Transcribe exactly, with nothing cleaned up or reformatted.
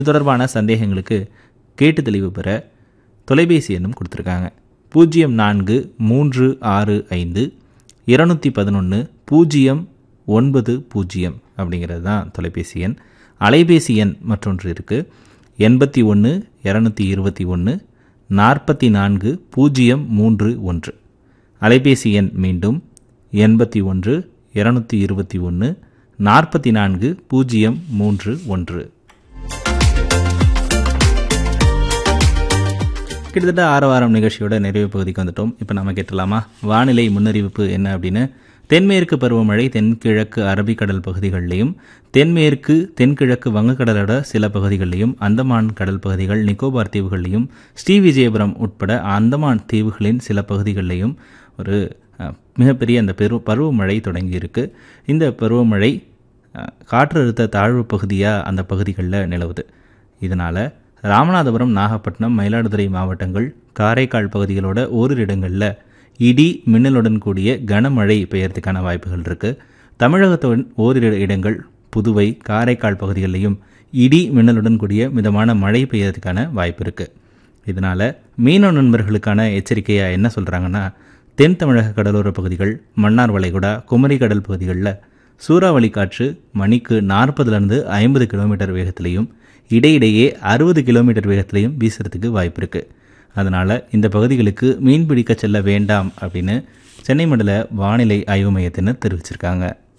இது தொடர்பான சந்தேகங்களுக்கு கேட்டு தெளிவு பெற தொலைபேசி எண்ணும் கொடுத்துருக்காங்க. பூஜ்ஜியம் நான்கு மூன்று ஆறு ஐந்து இருநூற்றி பதினொன்று பூஜ்ஜியம் ஒன்பது பூஜ்ஜியம் அப்படிங்கிறது தான் தொலைபேசி எண். அலைபேசி எண் மற்றொன்று இருக்குது. எண்பத்தி ஒன்று இரநூத்தி இருபத்தி ஒன்று நாற்பத்தி நான்கு பூஜ்ஜியம் மூன்று ஒன்று. அலைபேசி எண் மீண்டும் எண்பத்தி ஒன்று இருநூற்றி இருபத்தி ஒன்று நாற்பத்தி நான்கு பூஜ்ஜியம் மூன்று ஒன்று. கிட்டத்தட்ட ஆறு வாரம் நிகழ்ச்சியோட நிறைவு பகுதிக்கு வந்துட்டோம். இப்போ நம்ம கேட்டலாமா வானிலை முன்னறிவிப்பு என்ன அப்படின்னு. தென்மேற்கு பருவமழை தென்கிழக்கு அரபிக்கடல் பகுதிகளிலையும், தென்மேற்கு தென்கிழக்கு வங்கக்கடலோட சில பகுதிகளிலையும், அந்தமான் கடல் பகுதிகள், நிக்கோபார் தீவுகளிலையும், ஸ்ரீவிஜயபுரம் உட்பட அந்தமான் தீவுகளின் சில பகுதிகளிலையும் ஒரு மிகப்பெரிய அந்த பெரு பருவமழை தொடங்கியிருக்கு. இந்த பருவமழை காற்றழுத்த தாழ்வு பகுதியாக அந்த பகுதிகளில் நிலவுது. இதனால் ராமநாதபுரம், நாகப்பட்டினம், மயிலாடுதுறை மாவட்டங்கள், காரைக்கால் பகுதிகளோட ஓரிரு இடங்களில் இடி மின்னலுடன் கூடிய கனமழை பெய்யறதுக்கான வாய்ப்புகள் இருக்குது. தமிழகத்தின் ஓரிரு இடங்கள் புதுவை, காரைக்கால் பகுதிகளிலையும் இடி மின்னலுடன் கூடிய மிதமான மழை பெய்யறதுக்கான வாய்ப்பு இருக்குது. இதனால் மீனவ நண்பர்களுக்கான எச்சரிக்கையாக என்ன சொல்கிறாங்கன்னா, தென் தமிழக கடலோர பகுதிகள், மன்னார் வளைகுடா, குமரி கடல் பகுதிகளில் சூறாவளி காற்று மணிக்கு நாற்பதுலேருந்து ஐம்பது கிலோமீட்டர் வேகத்திலையும், இடையிடையே அறுபது கிலோமீட்டர் வேகத்திலையும் வீசுறதுக்கு வாய்ப்பு இருக்குது. அதனால் இந்த பகுதிகளுக்கு மீன் பிடிக்க செல்ல வேண்டாம் அப்படின்னு சென்னை மண்டல வானிலை ஆய்வு மையத்தினர் தெரிவிச்சிருக்காங்க.